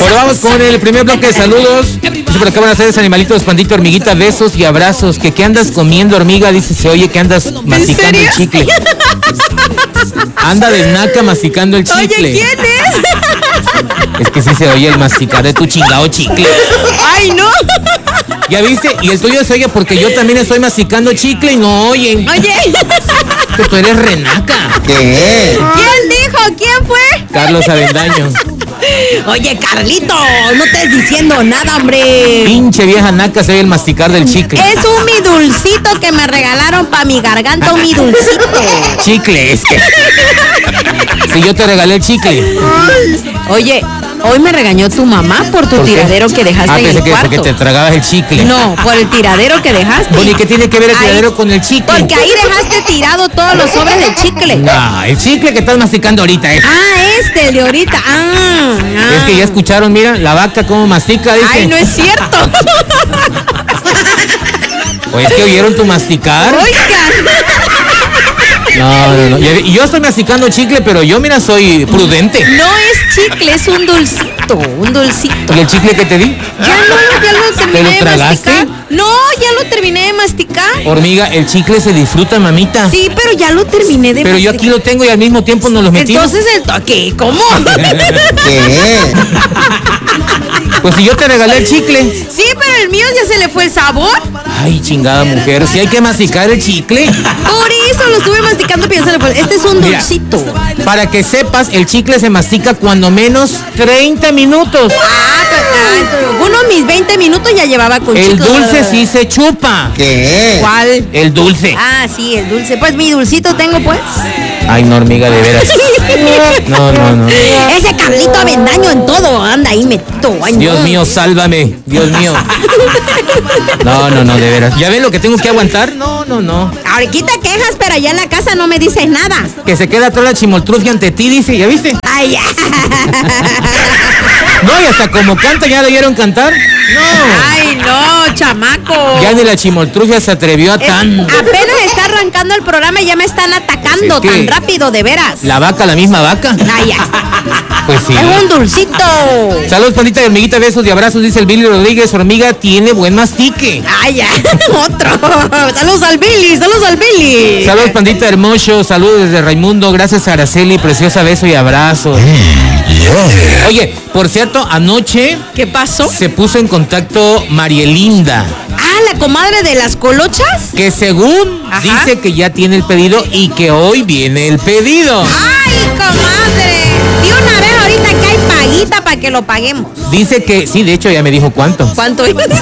Bueno, vamos con el primer bloque de saludos. Dice por acá, van a hacer animalitos, pandito, hormiguita, besos y abrazos. ¿Qué andas comiendo, hormiga? Dice, se oye que andas masticando el chicle. Anda de naca masticando el chicle. Oye, ¿quién es? Es que sí se oye el masticar de tu chingado chicle. ¡Ay, no! ¿Ya viste? Y el tuyo se oye porque yo también estoy masticando chicle y no oyen. Oye. Que tú eres renaca. ¿Qué? ¿Quién dijo? ¿Quién fue? Carlos Avendaño. Oye, Carlito, no estés diciendo nada, hombre. Pinche vieja naca, se oye el masticar del chicle. Es un mi dulcito que me regalaron para mi garganta, un mi dulcito. Chicle, es que... Si yo te regalé el chicle. Oye, hoy me regañó tu mamá por tu tiradero que dejaste en el cuarto. Porque te tragabas el chicle. No, por el tiradero que dejaste. Bueno, ¿y qué tiene que ver el tiradero con el chicle? Porque ahí dejaste tirado todos los sobres de chicle. No, el chicle que estás masticando ahorita es. El de ahorita. Es que ya escucharon, mira, la vaca cómo mastica, dice. Ay, no es cierto. O es que oyeron tu masticar. Oigan. No. Y yo estoy masticando chicle, pero yo, mira, soy prudente. No es chicle, es un dulcito, un dulcito. ¿Y el chicle que te di? Ya lo terminé ¿Te lo de tragaste? masticar. No, ya lo terminé de masticar. Hormiga, el chicle se disfruta, mamita. Sí, pero ya lo terminé de Pero masticar. yo aquí lo tengo y al mismo tiempo nos lo metimos. Entonces, ¿qué? ¿Cómo? ¿Qué? Pues si yo te regalé el chicle. Sí, pero el mío ya se le fue el sabor. Ay, chingada mujer, si hay que masticar el chicle. Por eso lo estuve masticando, pero ya se le fue. Este es un dulcito. Mira, para que sepas, el chicle se mastica cuando menos 30 minutos. Uno de mis 20 minutos ya llevaba con El chicle. dulce sí se chupa. ¿Qué? ¿Cuál? El dulce. Ah, sí, el dulce. Pues mi dulcito tengo, pues. Ay, no, hormiga, de veras. No. Ese Carlito Avendaño en todo anda ahí metido. Ay, Dios no. mío, sálvame. Dios mío. No, de veras. ¿Ya ven lo que tengo que aguantar? No. Ahorita quejas, pero allá en la casa no me dices nada. Que se queda toda la chimoltrufia ante ti, dice. ¿Ya viste? Ay, ya. No, y hasta como canta, ¿ya le oyeron cantar? No. Ay, no, chamaco. Ya ni la chimoltrufia se atrevió a tan... Apenas está arrancando el programa y ya me están atacando Pues es que tan rápido, de veras. La vaca, la misma vaca. Ay, ya. Pues sí. Es un dulcito. Saludos, pandita de hormiguita, besos y abrazos, dice el Billy Rodríguez. Hormiga tiene buen mastique. Ay, ya. Otro. Saludos al Billy, saludos al Billy. Saludos, pandita hermoso, saludos desde Raimundo, gracias a Araceli, preciosa, beso y abrazo. Oye, por cierto, anoche ¿Qué pasó? se puso en contacto Marielinda, Ah, la comadre de las colochas. que según Ajá. dice que ya tiene el pedido y que hoy viene el pedido. Ay, comadre. De una vez ahorita que hay paguita para que lo paguemos. Dice que, sí, de hecho ya me dijo cuánto. ¿Cuánto?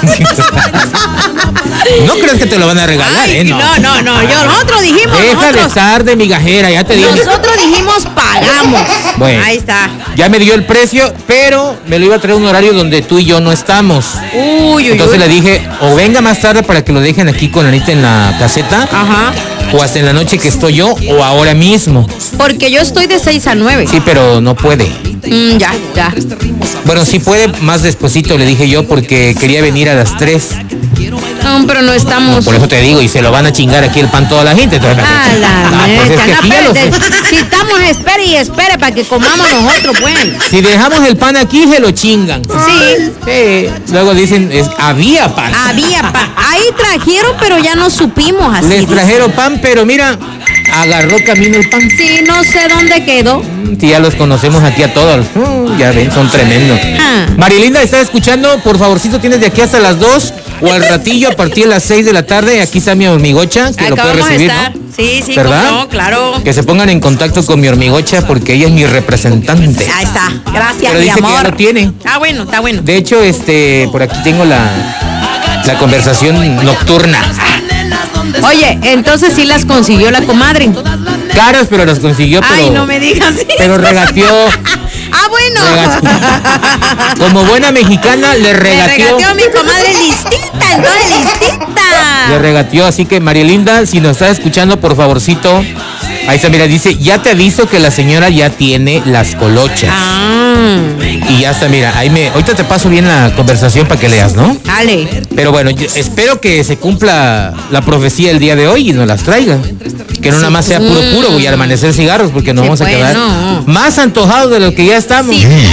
No crees que te lo van a regalar, Ay, No. no. Nosotros dijimos, Deja de estar de migajera, ya te dije. nosotros dijimos pagamos. Bueno. Ahí está. Ya me dio el precio, pero me lo iba a traer un horario donde tú y yo no estamos. Uy. Entonces le dije, o venga más tarde para que lo dejen aquí con Anita en la caseta, Ajá. o hasta en la noche que estoy yo, o ahora mismo. Porque yo estoy de 6 a 9. Sí, pero no puede. Ya. Bueno, sí puede más despuesito, le dije yo, porque quería venir a las 3. No, pero no estamos. Por eso te digo, y se lo van a chingar aquí el pan toda la gente. Entonces, A la pues es mecha, que no, aquí ya lo sé. si estamos, espere para que comamos nosotros, pues. Si dejamos el pan aquí, se lo chingan. Sí. Sí. Luego dicen, había pan. Había ahí trajeron, pero ya no supimos así. Les trajeron pan, pero mira, agarró camino el pan. Sí, no sé dónde quedó. Sí, ya los conocemos aquí a todos. Ya ven, son tremendos. Marilinda, ¿estás escuchando? Por favorcito, tienes de aquí hasta las 2 o al ratillo a partir de las 6 de la tarde. Aquí está mi hormigocha, que lo puede recibir, ¿no? Sí, ¿verdad? No, claro. Que se pongan en contacto con mi hormigocha porque ella es mi representante. Ahí está. Gracias, Pero mi dice amor. que ya lo tiene. Ah, bueno, está bueno. De hecho, por aquí tengo la conversación nocturna. Oye, entonces sí las consiguió la comadre. Caras, pero las consiguió, pero... Ay, no me digas eso. Pero regateó. Ah, bueno. Como buena mexicana, le regateó. Mi comadre listita, entonces listita. Le regateó, así que Marielinda, si nos está escuchando, por favorcito. Ahí está, mira, dice, ya te aviso que la señora ya tiene las colochas. Y ya está, mira, ahorita te paso bien la conversación para que leas, ¿no? Dale. Pero bueno, espero que se cumpla la profecía el día de hoy y nos las traigan. Que no nada más sea puro y al amanecer cigarros, porque nos vamos a quedar más antojados de lo que ya estamos. Sí.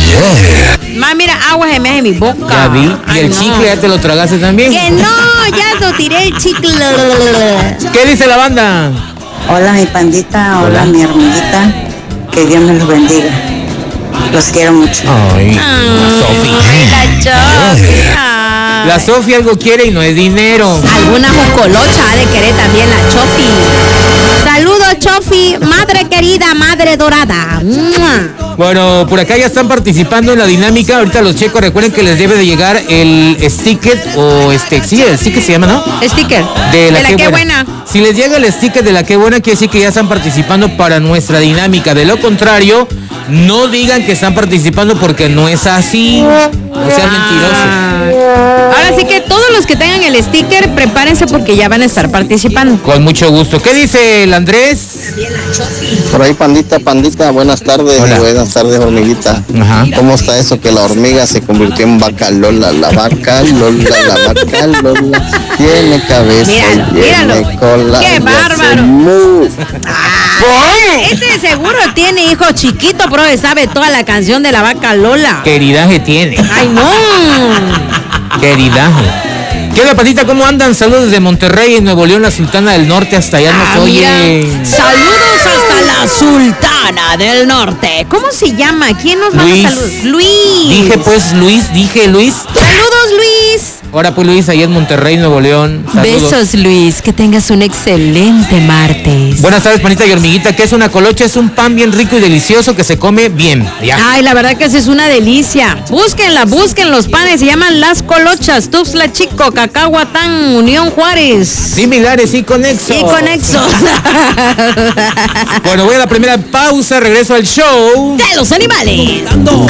Ma, mira, agua se me hace mi boca. Ya vi. Y Ay, el no. chicle ya te lo tragaste también. Que no, ya lo tiré el chicle. ¿Qué dice la banda? Hola mi pandita, hola mi hormiguita, que Dios me los bendiga. Los quiero mucho. Ay, la Sofi. La Chofi. Ah. La Sofi algo quiere y no es dinero. Alguna jocolocha ha de querer también la Chofi. Saludos, Chofi, madre querida, madre dorada. ¡Mua! Bueno, por acá ya están participando en la dinámica. Ahorita los checos, recuerden que les debe de llegar el sticker o sí, el sticker se llama, ¿no? Sticker. De la Qué buena. Si les llega el sticker de la Qué Buena, quiere decir que ya están participando para nuestra dinámica. De lo contrario, no digan que están participando porque no es así. No sean mentirosos. Ahora sí que todos los que tengan el sticker, prepárense porque ya van a estar participando. Con mucho gusto. ¿Qué dice el Andrés? Por ahí, pandita, buenas tardes. Hola. Buenas tardes, hormiguita. Ajá. ¿Cómo está eso que la hormiga se convirtió en vaca Lola? La vaca Lola tiene cabeza, Míralo. tiene cola. ¡Qué y hace bárbaro! mu. Este seguro tiene hijo chiquito, pero sabe toda la canción de la vaca Lola. Queridaje tiene. ¡Ay, no! Queridaje. ¿Qué onda, patita? ¿Cómo andan? Saludos desde Monterrey, en Nuevo León, la Sultana del Norte. Hasta allá nos oye. Mira, saludos hasta la Sultana del Norte. ¿Cómo se llama? ¿Quién nos manda Luis. saludos? Luis. Dije Luis. Saludos, Luis. Ahora pues Luis, allá en Monterrey, Nuevo León. Saludos. Besos, Luis. Que tengas un excelente martes. Buenas tardes, panita y hormiguita. ¿Qué es una colocha? Es un pan bien rico y delicioso que se come bien. Ya. Ay, la verdad que esa es una delicia. Busquen los panes. Se llaman Las Colochas. Tuxtla Chico, Cacahuatán, Unión Juárez. Similares y conexos. Y conexos. Bueno, voy a la primera pausa. Regreso al show De los animales.